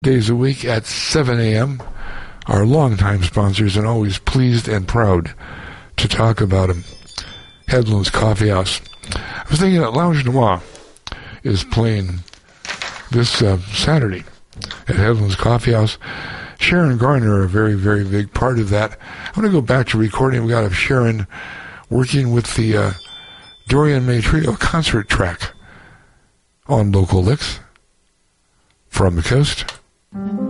days a week at 7 a.m. Our longtime sponsors, and always pleased and proud to talk about them. Headlands Coffee House. I was thinking that Lounge Noir is playing this Saturday at Headlands Coffee House. Sharon Garner, a very, very big part of that. I'm going to go back to recording. We got of Sharon working with the Dorian May Trio concert track on Local Licks from the coast.